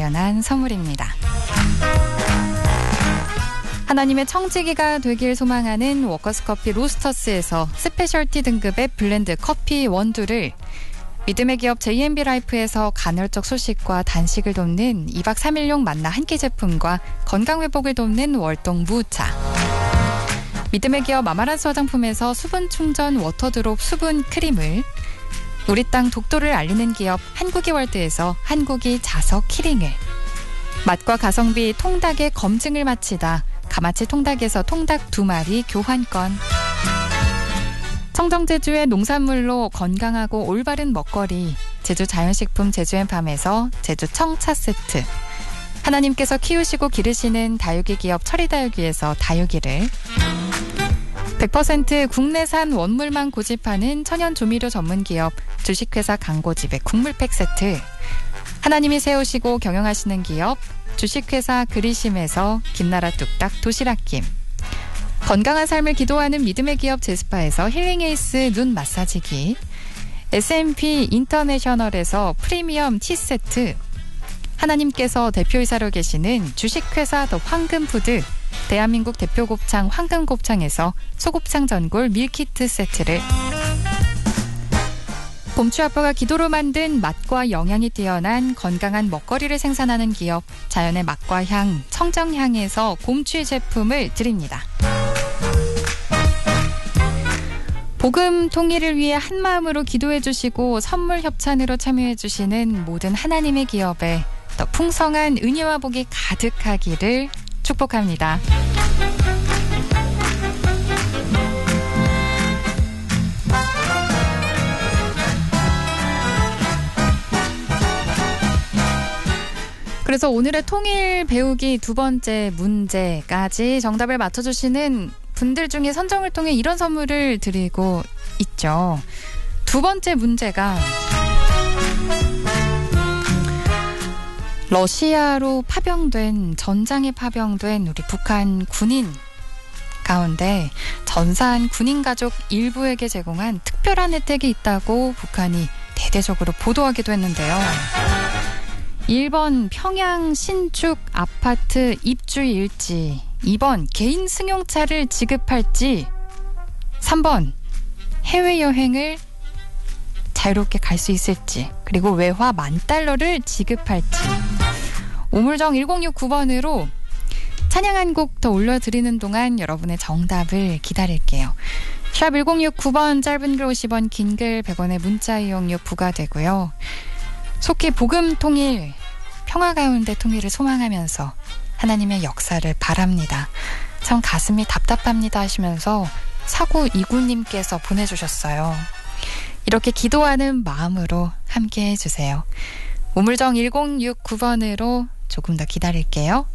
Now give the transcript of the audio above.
마련한 선물입니다. 하나님의 청지기가 되길 소망하는 워커스커피 로스터스에서 스페셜티 등급의 블렌드 커피 원두를, 믿음의 기업 J&B 라이프에서 간헐적 소식과 단식을 돕는 2박 3일용 만나 한 끼 제품과 건강회복을 돕는 월동 무차, 믿음의 기업 아마란스 화장품에서 수분 충전 워터드롭 수분 크림을, 우리 땅 독도를 알리는 기업 한국이 월드에서 한국이 자석 키링을, 맛과 가성비 통닭의 검증을 마치다 가마치 통닭에서 통닭 2마리 교환권, 청정제주의 농산물로 건강하고 올바른 먹거리 제주 자연식품 제주앤팜에서 제주 청차 세트, 하나님께서 키우시고 기르시는 다육이 기업 철이다육이에서 다육이를, 100% 국내산 원물만 고집하는 천연 조미료 전문 기업 주식회사 강고집의 국물팩 세트, 하나님이 세우시고 경영하시는 기업 주식회사 그리심에서 김나라 뚝딱 도시락김, 건강한 삶을 기도하는 믿음의 기업 제스파에서 힐링에이스 눈 마사지기, S&P 인터내셔널에서 프리미엄 티 세트, 하나님께서 대표이사로 계시는 주식회사 더 황금푸드 대한민국 대표 곱창 황금곱창에서 소곱창 전골 밀키트 세트를, 봄추아빠가 기도로 만든 맛과 영양이 뛰어난 건강한 먹거리를 생산하는 기업 자연의 맛과 향 청정향에서 곰취 제품을 드립니다. 복음 통일을 위해 한마음으로 기도해 주시고 선물 협찬으로 참여해 주시는 모든 하나님의 기업에 더 풍성한 은혜와 복이 가득하기를 축복합니다. 그래서 오늘의 통일 배우기 2번째 문제까지 정답을 맞춰주시는 분들 중에 선정을 통해 이런 선물을 드리고 있죠. 2번째 문제가 러시아로 파병된, 전장에 파병된 우리 북한 군인 가운데 전사한 군인 가족 일부에게 제공한 특별한 혜택이 있다고 북한이 대대적으로 보도하기도 했는데요. 1번 평양 신축 아파트 입주일지, 2번 개인 승용차를 지급할지, 3번 해외여행을 자유롭게 갈 수 있을지, 그리고 외화 $10,000를 지급할지. 우물정 1069번으로 찬양 한 곡 더 올려드리는 동안 여러분의 정답을 기다릴게요. 샵 1069번, 짧은 글 50원, 긴 글 100원의 문자 이용료 부과되고요. 속히 복음 통일, 평화 가운데 통일을 소망하면서 하나님의 역사를 바랍니다. 참 가슴이 답답합니다 하시면서 사고 이구님께서 보내주셨어요. 이렇게 기도하는 마음으로 함께 해주세요. 우물정 1069번으로 조금 더 기다릴게요.